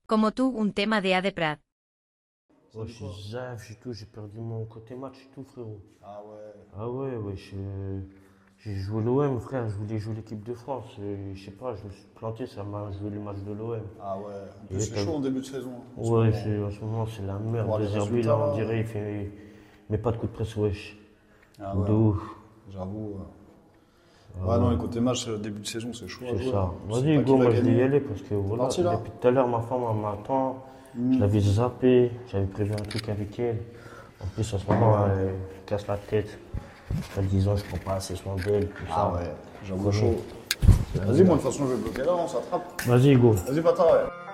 como tú un tema de A de Prat. Ouais, je suis zaf, j'ai perdu mon côté match et tout, frérot. Ah ouais. Ah ouais, ouais, j'ai joué l'OM, frère, je voulais jouer l'équipe de France. Et je sais pas, je me suis planté, ça m'a joué le match de l'OM. Ah ouais. En plus, Et c'est chaud en début de saison. En ce Ouais, moment. en ce moment, c'est la merde. Voir les De Zerbi, résultats, là, on là. dirait, met pas de coup de presse, wesh. Ah De ouais. ouf. J'avoue. Ouais, non, les côtés match, début de saison, c'est chaud à C'est jouer. ça. Tu sais Vas-y, pas Hugo, qui va moi je vais y gagner. aller parce que voilà, parti, là depuis tout à l'heure, ma femme elle m'attend. Je l'avais zappé, j'avais prévu un truc avec elle. En plus, en ce moment, elle me casse la tête. Elle disant, je prends pas assez soin d'elle, tout Ah ça. ouais, j'avoue Vraiment. chaud. Vas-y, moi, de toute façon, je vais bloquer là, on s'attrape. Vas-y, Hugo. Vas-y, Pata, ouais.